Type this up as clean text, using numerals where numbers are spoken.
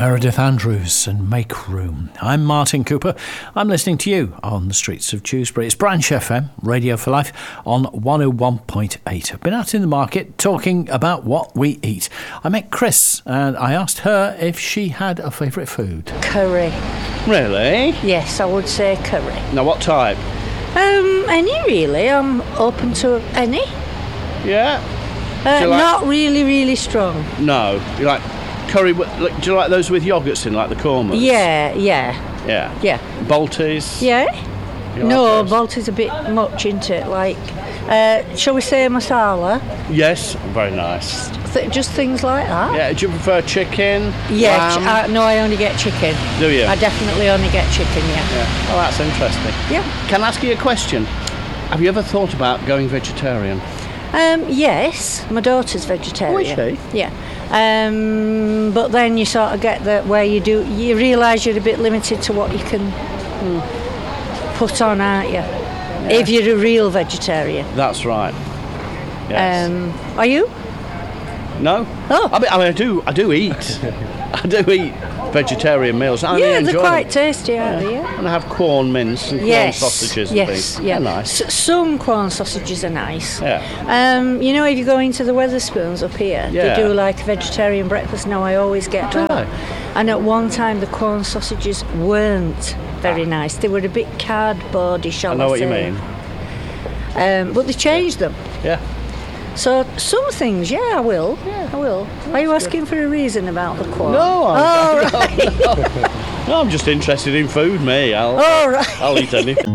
Meredith Andrews and Make Room. I'm Martin Cooper. I'm listening to you on the streets of Dewsbury. It's Branch FM, Radio for Life, on 101.8. I've been out in the market talking about what we eat. I met Chris and I asked her if she had a favourite food. Curry. Really? Yes, I would say curry. Now, what type? Any really. I'm open to any. Yeah? Do you like... Not really, really strong. No. You like curry, do you like those with yoghurts in, like the kormas? Yeah. Yeah? Baltis? Yeah? You No, like Balti's a bit much, isn't it? Like, shall we say masala? Yes, very nice. Just things like that? Yeah, do you prefer chicken? Yeah, lamb? no, I only get chicken. Do you? I definitely only get chicken, Yeah. Oh, that's interesting. Yeah. Can I ask you a question? Have you ever thought about going vegetarian? Yes, my daughter's vegetarian. Oh, is she? Yeah. But then you sort of get where you realise you're a bit limited to what you can put on, aren't you? Yeah. If you're a real vegetarian. That's right. Yes. Are you? No. Oh. I mean, I do eat. I do eat vegetarian meals. I really enjoy they're quite them. tasty, aren't they? Yeah. And I have corn mince and corn sausages and things. Yeah, nice. Some corn sausages are nice. Yeah. You know, if you go into the Wetherspoons up here, they do like a vegetarian breakfast. Now I always get that. And at one time the corn sausages weren't very nice. They were a bit cardboardy, shall I say. I know what you mean. But they changed them. Yeah. So some things, I will. Yeah, I will. Are you asking for a reason about the corn? No, right. no, I'm just interested in food, me. I'll eat anything.